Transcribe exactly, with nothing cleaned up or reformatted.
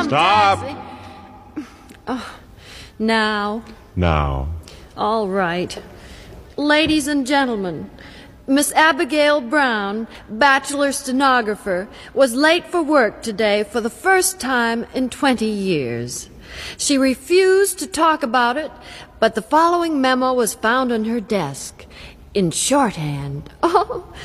Stop. taxi. Oh, now. Now. All right. Ladies and gentlemen, Miss Abigail Brown, bachelor stenographer, was late for work today for the first time in twenty years. She refused to talk about it, but the following memo was found on her desk in shorthand. Oh,